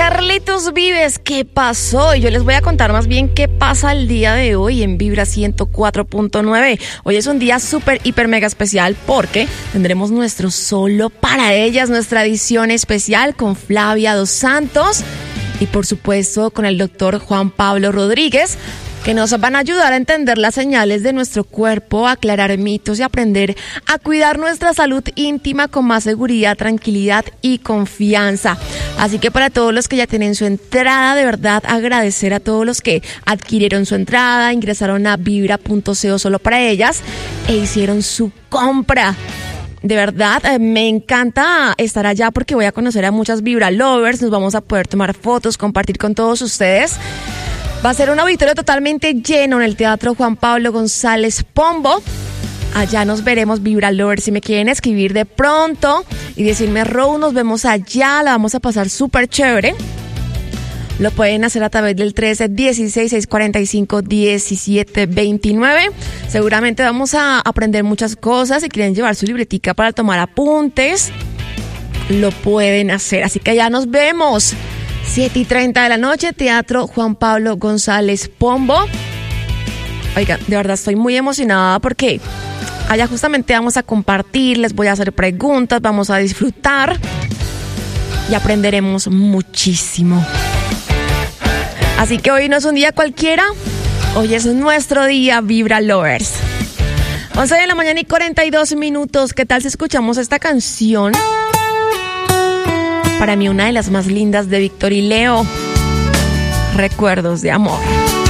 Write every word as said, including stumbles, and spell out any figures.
Carlitos Vives, ¿qué pasó? Y yo les voy a contar más bien qué pasa el día de hoy en Vibra ciento cuatro punto nueve. Hoy es un día súper, hiper, mega especial porque tendremos nuestro Solo para Ellas, nuestra edición especial con Flavia Dos Santos y por supuesto con el doctor Juan Pablo Rodríguez, que nos van a ayudar a entender las señales de nuestro cuerpo, a aclarar mitos y aprender a cuidar nuestra salud íntima con más seguridad, tranquilidad y confianza. Así que para todos los que ya tienen su entrada, de verdad agradecer a todos los que adquirieron su entrada, ingresaron a vibra punto co solo para ellas e hicieron su compra. De verdad, eh, me encanta estar allá porque voy a conocer a muchas Vibra Lovers, nos vamos a poder tomar fotos, compartir con todos ustedes. Va a ser un auditorio totalmente lleno en el Teatro Juan Pablo González Pombo. Allá nos veremos, Vibra Lovers. Si me quieren escribir de pronto y decirme, Ro, nos vemos allá, la vamos a pasar súper chévere, lo pueden hacer a través del trece dieciséis seiscientos cuarenta y cinco diecisiete veintinueve. Seguramente vamos a aprender muchas cosas. Si quieren llevar su libretica para tomar apuntes, lo pueden hacer. Así que allá nos vemos. siete y treinta de la noche, Teatro Juan Pablo González Pombo. Oiga, de verdad estoy muy emocionada porque allá justamente vamos a compartir, les voy a hacer preguntas, vamos a disfrutar y aprenderemos muchísimo. Así que hoy no es un día cualquiera, hoy es nuestro día, Vibra Lovers. once de la mañana y cuarenta y dos minutos. ¿Qué tal si escuchamos esta canción? Para mí una de las más lindas de Víctor y Leo, Recuerdos de Amor.